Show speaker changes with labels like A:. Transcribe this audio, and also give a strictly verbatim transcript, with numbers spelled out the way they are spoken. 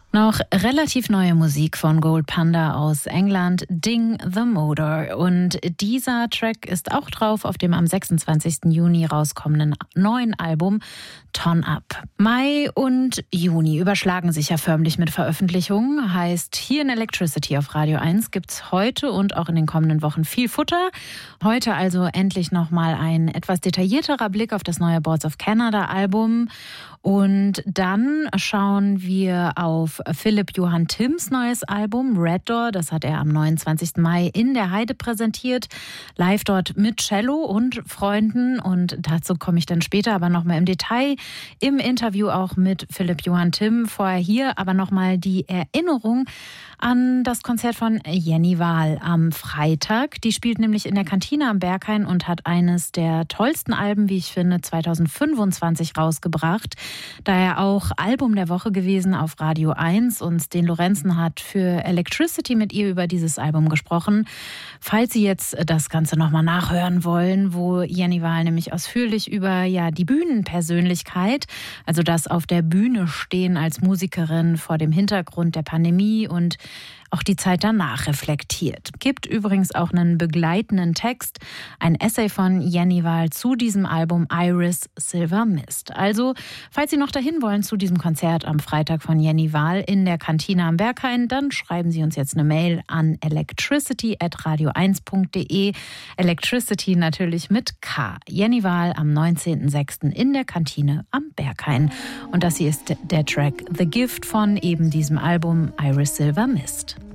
A: Noch relativ neue Musik von Gold Panda aus England, Ding the Motor. Und dieser Track ist auch drauf auf dem am sechsundzwanzigsten Juni rauskommenden neuen Album Ton Up. Mai und Juni überschlagen sich ja förmlich mit Veröffentlichungen. Heißt, hier in Electricity auf Radio eins gibt's heute und auch in den kommenden Wochen viel Futter. Heute also endlich nochmal ein etwas detaillierterer Blick auf das neue Boards of Canada Album. Und dann schauen wir auf Philipp Johann Timms neues Album Red Door. Das hat er am neunundzwanzigsten Mai in der Heide präsentiert. Live dort mit Cello und Freunden. Und dazu komme ich dann später aber nochmal im Detail im Interview auch mit Philipp Johann Timm. Vorher hier aber nochmal die Erinnerung an das Konzert von Jenny Wahl am Freitag. Die spielt nämlich in der Kantine am Berghain und hat eines der tollsten Alben, wie ich finde, zweitausendfünfundzwanzig rausgebracht. Daher auch Album der Woche gewesen auf Radio eins, und Sten Lorenzen hat für Electricity mit ihr über dieses Album gesprochen. Falls Sie jetzt das Ganze nochmal nachhören wollen, wo Jenny Wahl nämlich ausführlich über ja die Bühnenpersönlichkeit, also das auf der Bühne stehen als Musikerin vor dem Hintergrund der Pandemie und auch die Zeit danach reflektiert. Gibt übrigens auch einen begleitenden Text, ein Essay von Jenny Wahl zu diesem Album Iris Silver Mist. Also, falls Sie noch dahin wollen zu diesem Konzert am Freitag von Jenny Wahl in der Kantine am Berghain, dann schreiben Sie uns jetzt eine Mail an electricity at radio eins punkt de. Electricity natürlich mit K. Jenny Wahl am neunzehnten sechsten in der Kantine am Berghain. Und das hier ist der Track The Gift von eben diesem Album Iris Silver Mist.